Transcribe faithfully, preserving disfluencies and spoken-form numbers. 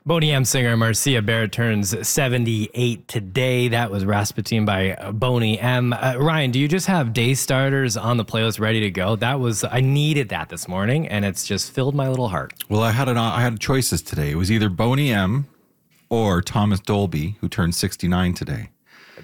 Boney M singer Marcia Bear turns seventy-eight today. That was Rasputin by Boney M. Uh, Ryan, do you just have day starters on the playlist ready to go? That was, I needed that this morning, and it's just filled my little heart. Well, I had it on, I had choices today. It was either Boney M or Thomas Dolby, who turned sixty-nine today.